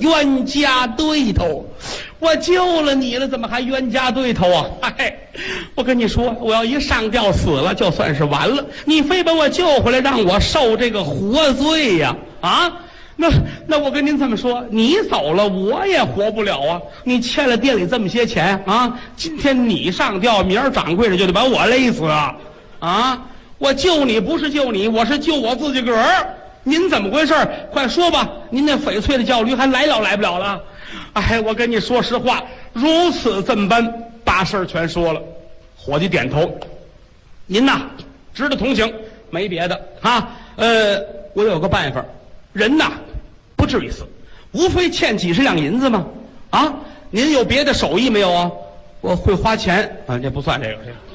冤家对头。我救了你了，怎么还冤家对头啊？哎，我跟你说，我要一上吊死了，就算是完了。你非把我救回来，让我受这个活罪呀！啊，那我跟您这么说，你走了，我也活不了啊！你欠了店里这么些钱啊，今天你上吊，明儿掌柜的就得把我勒死啊！啊，我救你不是救你，我是救我自己个儿。您怎么回事？快说吧！您那翡翠的叫驴还来不了了？哎，我跟你说实话，如此这么般，把事儿全说了。伙计点头，您呐，值得同情，没别的啊。我有个办法，人呐，不至于死，无非欠几十两银子嘛。啊，您有别的手艺没有啊？我会花钱啊，这不算这个。